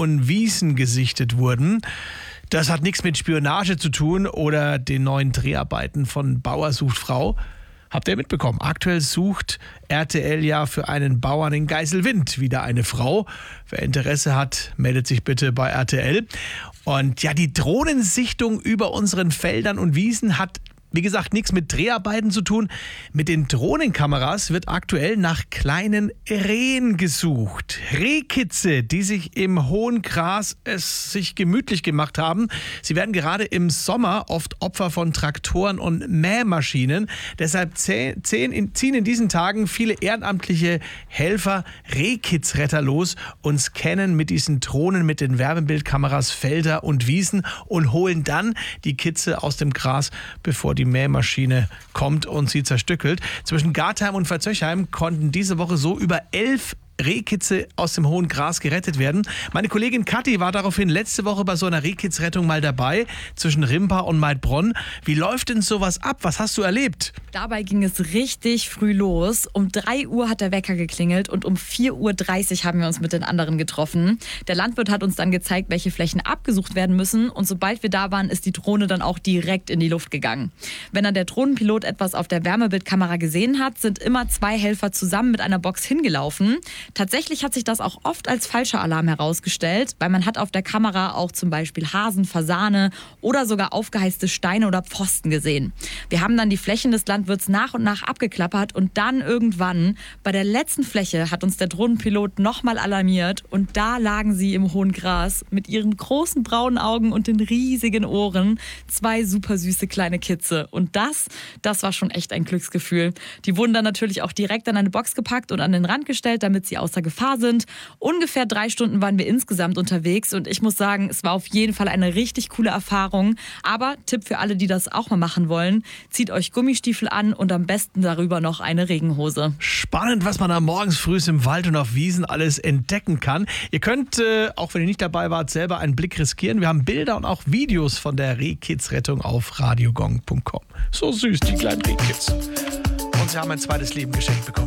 und Wiesen gesichtet wurden. Das hat nichts mit Spionage zu tun oder den neuen Dreharbeiten von Bauer sucht Frau. Habt ihr mitbekommen? Aktuell sucht RTL ja für einen Bauern in Geiselwind wieder eine Frau. Wer Interesse hat, meldet sich bitte bei RTL. Und ja, die Drohnensichtung über unseren Feldern und Wiesen hat, wie gesagt, nichts mit Dreharbeiten zu tun. Mit den Drohnenkameras wird aktuell nach kleinen Rehen gesucht. Rehkitze, die sich im hohen Gras es sich gemütlich gemacht haben. Sie werden gerade im Sommer oft Opfer von Traktoren und Mähmaschinen. Deshalb ziehen in diesen Tagen viele ehrenamtliche Helfer Rehkitzretter los und scannen mit diesen Drohnen, mit den Wärmebildkameras Felder und Wiesen und holen dann die Kitze aus dem Gras, bevor die Mähmaschine kommt und sie zerstückelt. Zwischen Gartheim und Verzöchheim konnten diese Woche so über 11 Rehkitze aus dem hohen Gras gerettet werden. Meine Kollegin Kathi war daraufhin letzte Woche bei so einer Rehkitzrettung mal dabei, zwischen Rimpa und Maidbronn. Wie läuft denn sowas ab? Was hast du erlebt? Dabei ging es richtig früh los. Um 3 Uhr hat der Wecker geklingelt und um 4.30 Uhr haben wir uns mit den anderen getroffen. Der Landwirt hat uns dann gezeigt, welche Flächen abgesucht werden müssen, und sobald wir da waren, ist die Drohne dann auch direkt in die Luft gegangen. Wenn dann der Drohnenpilot etwas auf der Wärmebildkamera gesehen hat, sind immer 2 Helfer zusammen mit einer Box hingelaufen. Tatsächlich hat sich das auch oft als falscher Alarm herausgestellt, weil man hat auf der Kamera auch zum Beispiel Hasen, Fasane oder sogar aufgeheizte Steine oder Pfosten gesehen. Wir haben dann die Flächen des Landwirts nach und nach abgeklappert und dann irgendwann bei der letzten Fläche hat uns der Drohnenpilot nochmal alarmiert und da lagen sie im hohen Gras mit ihren großen braunen Augen und den riesigen Ohren, 2 super süße kleine Kitze. Und das war schon echt ein Glücksgefühl. Die wurden dann natürlich auch direkt an eine Box gepackt und an den Rand gestellt, damit sie außer Gefahr sind. Ungefähr 3 Stunden waren wir insgesamt unterwegs und ich muss sagen, es war auf jeden Fall eine richtig coole Erfahrung. Aber Tipp für alle, die das auch mal machen wollen, zieht euch Gummistiefel an und am besten darüber noch eine Regenhose. Spannend, was man da morgens früh im Wald und auf Wiesen alles entdecken kann. Ihr könnt, auch wenn ihr nicht dabei wart, selber einen Blick riskieren. Wir haben Bilder und auch Videos von der Rehkitzrettung auf radiogong.com. So süß, die kleinen Rehkitz. Und sie haben ein zweites Leben geschenkt bekommen.